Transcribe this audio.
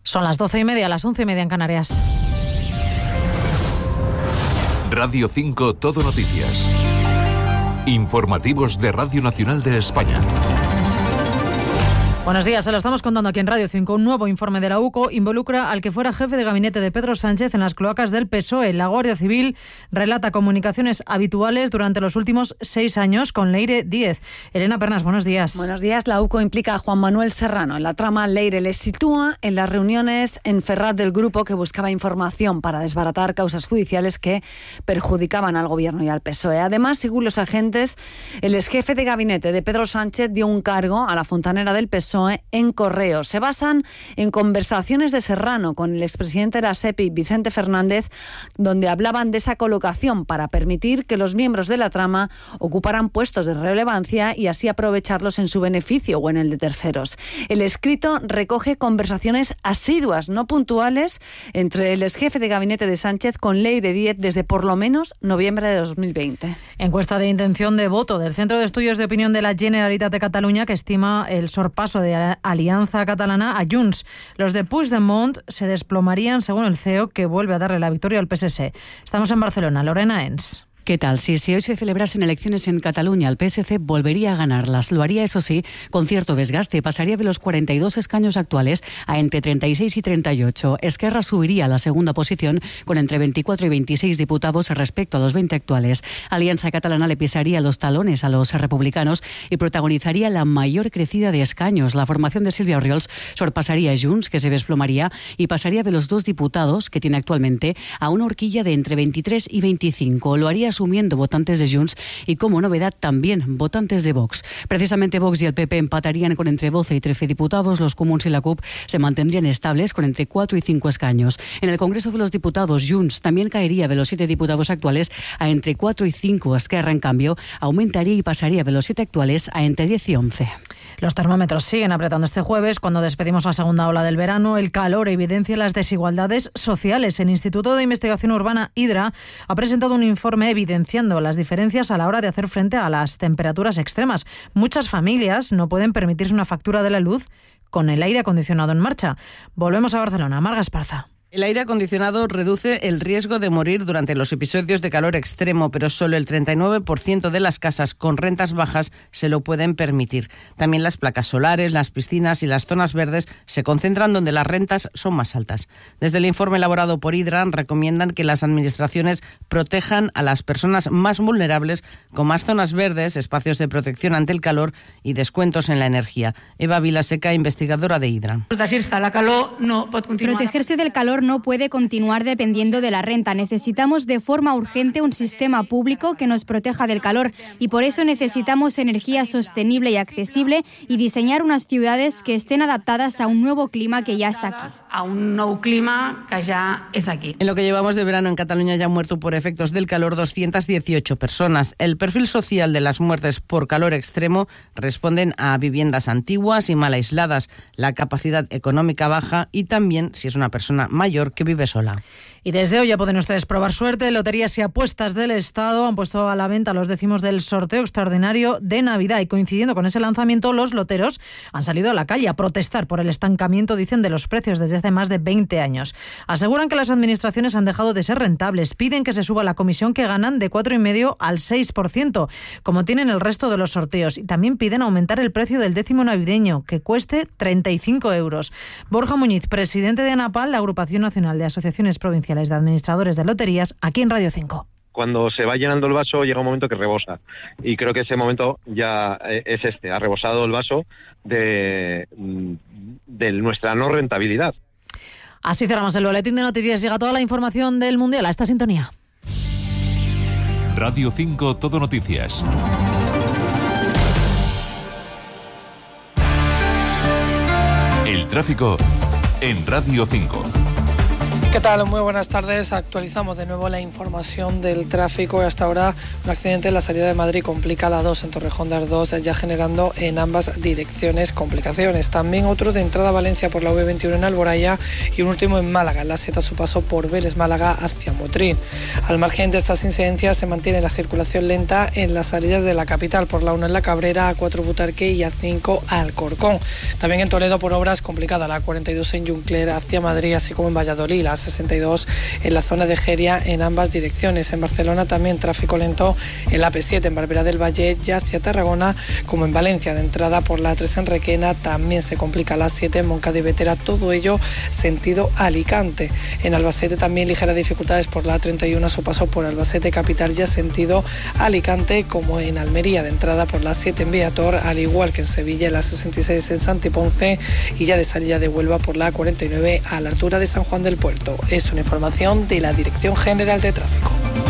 Son las 12:30, las 11:30 en Canarias. Radio 5 Todo Noticias. Informativos de Radio Nacional de España. Buenos días, se lo estamos contando aquí en Radio 5. Un nuevo informe de la UCO involucra al que fuera jefe de gabinete de Pedro Sánchez en las cloacas del PSOE. La Guardia Civil relata comunicaciones habituales durante los últimos 6 años con Leire Díez. Elena Pernas, buenos días. Buenos días. La UCO implica a Juan Manuel Serrano. En la trama, Leire le sitúa en las reuniones en Ferraz del grupo que buscaba información para desbaratar causas judiciales que perjudicaban al Gobierno y al PSOE. Además, según los agentes, el exjefe de gabinete de Pedro Sánchez dio un cargo a la fontanera del PSOE en correo. Se basan en conversaciones de Serrano con el expresidente de la SEPI, Vicente Fernández, donde hablaban de esa colocación para permitir que los miembros de la trama ocuparan puestos de relevancia y así aprovecharlos en su beneficio o en el de terceros. El escrito recoge conversaciones asiduas, no puntuales, entre el exjefe de gabinete de Sánchez con Leire Díez desde por lo menos noviembre de 2020. Encuesta de intención de voto del Centro de Estudios de Opinión de la Generalitat de Cataluña que estima el sorpaso de Alianza Catalana a Junts. Los de Puigdemont se desplomarían, según el CEO, que vuelve a darle la victoria al PSC. Estamos en Barcelona. Lorena Ens. ¿Qué tal? Si hoy se celebrasen elecciones en Cataluña, el PSC volvería a ganarlas. Lo haría, eso sí, con cierto desgaste. Pasaría de los 42 escaños actuales a entre 36 y 38. Esquerra subiría a la segunda posición con entre 24 y 26 diputados respecto a los 20 actuales. Alianza Catalana le pisaría los talones a los republicanos y protagonizaría la mayor crecida de escaños. La formación de Sílvia Orriols sorpasaría a Junts, que se desplomaría, y pasaría de los 2 diputados que tiene actualmente a una horquilla de entre 23 y 25. Lo haría asumiendo votantes de Junts y, como novedad, también votantes de Vox. Precisamente Vox y el PP empatarían con entre 12 y 13 diputados. Los Comuns y la CUP se mantendrían estables con entre 4 y 5 escaños. En el Congreso de los Diputados, Junts también caería de los 7 diputados actuales a entre 4 y 5. Esquerra, en cambio, aumentaría y pasaría de los 7 actuales a entre 10 y 11. Los termómetros siguen apretando este jueves cuando despedimos la segunda ola del verano. El calor evidencia las desigualdades sociales. El Instituto de Investigación Urbana, IDRA, ha presentado un informe evidenciando las diferencias a la hora de hacer frente a las temperaturas extremas. Muchas familias no pueden permitirse una factura de la luz con el aire acondicionado en marcha. Volvemos a Barcelona. Marga Esparza. El aire acondicionado reduce el riesgo de morir durante los episodios de calor extremo, pero solo el 39% de las casas con rentas bajas se lo pueden permitir. También las placas solares, las piscinas y las zonas verdes se concentran donde las rentas son más altas. Desde el informe elaborado por IDRA recomiendan que las administraciones protejan a las personas más vulnerables con más zonas verdes, espacios de protección ante el calor y descuentos en la energía. Eva Vilaseca, investigadora de IDRA. Protegerse del calor no puede continuar dependiendo de la renta. Necesitamos de forma urgente un sistema público que nos proteja del calor y por eso necesitamos energía sostenible y accesible y diseñar unas ciudades que estén adaptadas a un nuevo clima que ya está aquí. En lo que llevamos de verano en Cataluña ya han muerto por efectos del calor 218 personas. El perfil social de las muertes por calor extremo responden a viviendas antiguas y mal aisladas, la capacidad económica baja y también si es una persona mayor que vive sola. Y desde hoy ya pueden ustedes probar suerte. Loterías y Apuestas del Estado han puesto a la venta los décimos del sorteo extraordinario de Navidad y coincidiendo con ese lanzamiento, los loteros han salido a la calle a protestar por el estancamiento, dicen, de los precios desde hace más de 20 años. Aseguran que las administraciones han dejado de ser rentables. Piden que se suba la comisión que ganan de 4,5% al 6%, como tienen el resto de los sorteos. Y también piden aumentar el precio del décimo navideño, que cueste 35 euros. Borja Muñiz, presidente de ANAPAL, la Agrupación Nacional de Asociaciones Provinciales de Administradores de Loterías, aquí en Radio 5. Cuando se va llenando el vaso llega un momento que rebosa y creo que ese momento ya es ha rebosado el vaso de nuestra no rentabilidad. Así cerramos el boletín de noticias. Llega toda la información del Mundial a esta sintonía. Radio 5 Todo Noticias. El tráfico en Radio 5. ¿Qué tal? Muy buenas tardes. Actualizamos de nuevo la información del tráfico. Hasta ahora un accidente en la salida de Madrid complica la 2 en Torrejón de Ardoz, ya generando en ambas direcciones complicaciones. También otro de entrada a Valencia por la V21 en Alboraya y un último en Málaga, en la 7 a su paso por Vélez Málaga hacia Motril. Al margen de estas incidencias se mantiene la circulación lenta en las salidas de la capital, por la 1 en La Cabrera, A4 Butarque y A5 Alcorcón. También en Toledo por obras complicada, la 42 en Juncler hacia Madrid, así como en Valladolid, la 62 en la zona de Geria en ambas direcciones. En Barcelona también tráfico lento en la P7 en Barberá del Valle ya hacia Tarragona, como en Valencia. De entrada por la 3 en Requena también se complica la 7 en Moncada y Vetera, todo ello sentido Alicante. En Albacete también ligeras dificultades por la 31 a su paso por Albacete capital ya sentido Alicante, como en Almería. De entrada por la 7 en Beator, al igual que en Sevilla, la 66 en Santiponce y ya de salida de Huelva por la 49 a la altura de San Juan del Puerto. Es una información de la Dirección General de Tráfico.